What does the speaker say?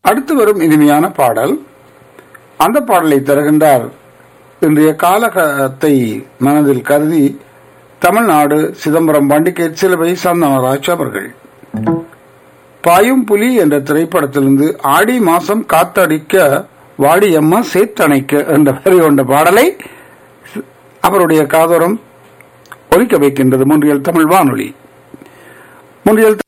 அடுத்து வரும் இனிமையான பாடல். அந்த பாடலை தருகின்றார் இன்றைய காலகத்தை மனதில் கருதி தமிழ்நாடு சிதம்பரம் பண்டிகேட் சிலுவை சந்தனராஜ் அவர்கள். பாயும் புலி என்ற திரைப்படத்திலிருந்து ஆடி மாசம் காத்தடிக்க வாடியம்மா சேத்தணைக்க என்ற வரி கொண்ட பாடலை அவருடைய காதோரம் ஒலிக்க வைக்கின்றது மொன்றியல் தமிழ் வானொலி. மொன்றியல்